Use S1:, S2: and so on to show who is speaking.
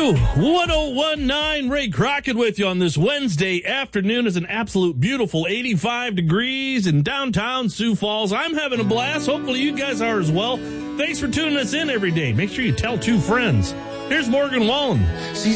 S1: 1019 Ray Crockett with you on this Wednesday afternoon. It's an absolute beautiful 85 degrees in downtown Sioux Falls. I'm having a blast. Hopefully you guys are as well. Thanks for tuning us in every day. Make sure you tell two friends. Here's Morgan Wallen.